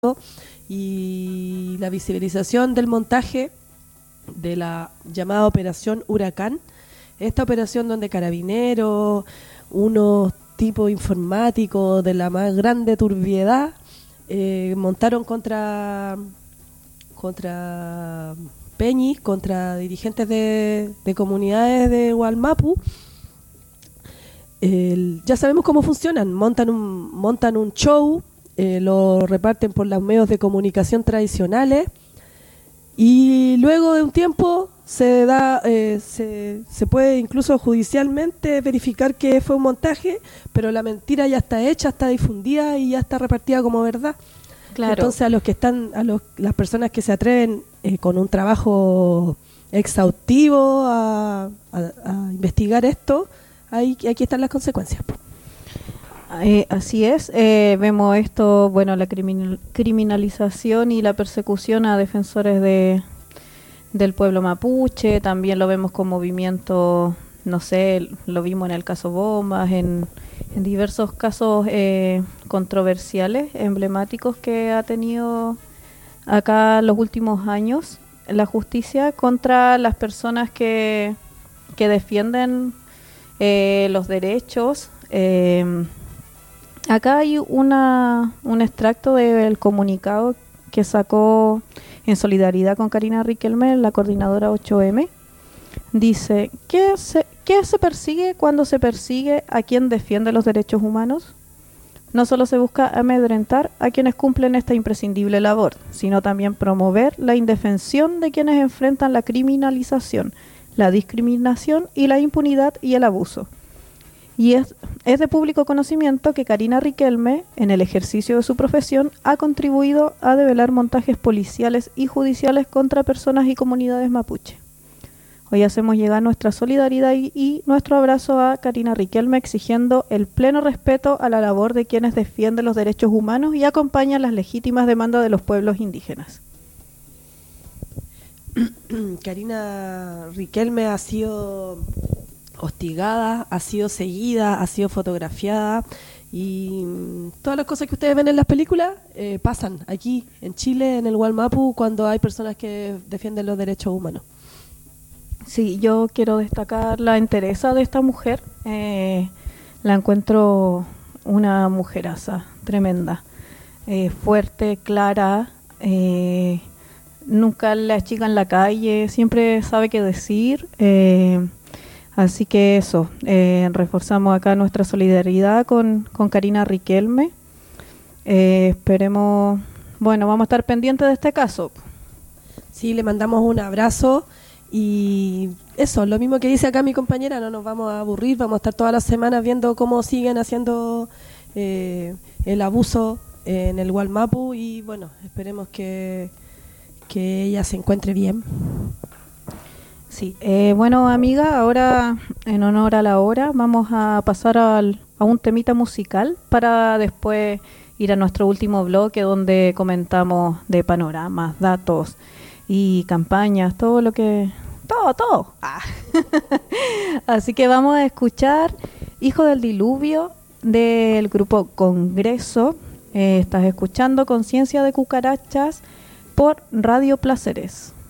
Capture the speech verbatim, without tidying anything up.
y la visibilización del montaje de la llamada Operación Huracán, esta operación donde carabineros, unos tipos informáticos de la más grande turbiedad, eh, montaron contra contra Peñis, contra dirigentes de, de comunidades de Gualmapu. El, ya sabemos cómo funcionan, montan un, montan un show, eh, lo reparten por los medios de comunicación tradicionales y luego de un tiempo se da eh, se, se puede incluso judicialmente verificar que fue un montaje, pero la mentira ya está hecha, está difundida y ya está repartida como verdad. Claro. Entonces a los que están, a los, las personas que se atreven eh, con un trabajo exhaustivo a, a, a investigar esto, ahí aquí están las consecuencias. Eh, así es, eh, vemos esto, bueno, la criminal, criminalización y la persecución a defensores de del pueblo mapuche, también lo vemos con movimiento, no sé, lo vimos en el caso Bombas, en, en diversos casos eh, controversiales, emblemáticos que ha tenido acá los últimos años la justicia contra las personas que, que defienden eh, los derechos. Eh, acá hay una un extracto del comunicado que sacó en solidaridad con Karina Riquelme, la coordinadora ocho eme. Dice, ¿qué se, ¿qué se persigue cuando se persigue a quien defiende los derechos humanos? No solo se busca amedrentar a quienes cumplen esta imprescindible labor, sino también promover la indefensión de quienes enfrentan la criminalización, la discriminación y la impunidad y el abuso. Y es, es de público conocimiento que Karina Riquelme, en el ejercicio de su profesión, ha contribuido a develar montajes policiales y judiciales contra personas y comunidades mapuche. Hoy hacemos llegar nuestra solidaridad y, y nuestro abrazo a Karina Riquelme, exigiendo el pleno respeto a la labor de quienes defienden los derechos humanos y acompañan las legítimas demandas de los pueblos indígenas. Karina Riquelme ha sido hostigada, ha sido seguida, ha sido fotografiada y todas las cosas que ustedes ven en las películas eh, pasan aquí en Chile, en el Gualmapu, cuando hay personas que defienden los derechos humanos. Sí, yo quiero destacar la entereza de esta mujer. Eh, la encuentro una mujeraza tremenda, eh, fuerte, clara, eh, nunca le achica en la calle, siempre sabe qué decir. Eh, Así que eso, eh, reforzamos acá nuestra solidaridad con, con Karina Riquelme. Eh, esperemos, bueno, vamos a estar pendientes de este caso. Sí, le mandamos un abrazo y eso, lo mismo que dice acá mi compañera, no nos vamos a aburrir, vamos a estar todas las semanas viendo cómo siguen haciendo eh, el abuso en el Gualmapu y bueno, esperemos que, que ella se encuentre bien. Sí, eh, bueno amiga, ahora en honor a la hora vamos a pasar al, a un temita musical para después ir a nuestro último bloque donde comentamos de panoramas, datos y campañas, todo lo que... todo, todo. Ah. Así que vamos a escuchar Hijo del Diluvio del grupo Congreso. Eh, estás escuchando Conciencia de Cucarachas por Radio Placeres.